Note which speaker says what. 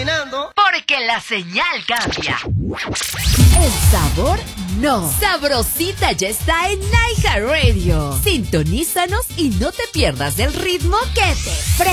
Speaker 1: caminando.
Speaker 2: Porque la señal cambia.
Speaker 3: El sabor no. Sabrosita ya está en iHeartRadio. Sintonízanos y no te pierdas del ritmo que te